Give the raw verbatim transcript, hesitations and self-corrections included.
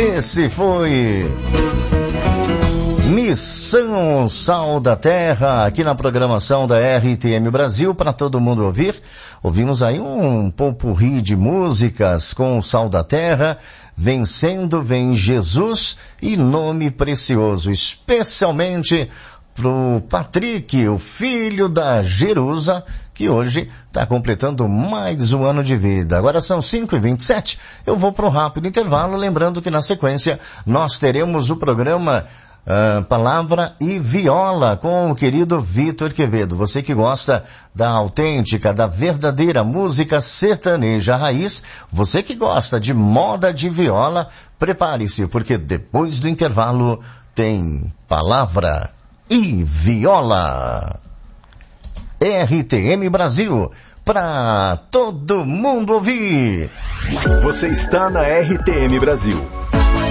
Esse foi Missão Sal da Terra, aqui na programação da R T M Brasil, para todo mundo ouvir. Ouvimos aí um popurrí de músicas com o Sal da Terra, Vencendo Vem Jesus e Nome Precioso, especialmente pro Patrick, o filho da Jerusa, que hoje está completando mais um ano de vida. Agora são cinco e vinte e sete, eu vou para um rápido intervalo, lembrando que na sequência nós teremos o programa uh, Palavra e Viola com o querido Vitor Quevedo. Você que gosta da autêntica, da verdadeira música sertaneja raiz, você que gosta de moda de viola, prepare-se, porque depois do intervalo tem Palavra e Viola. R T M Brasil, para todo mundo ouvir. Você está na R T M Brasil,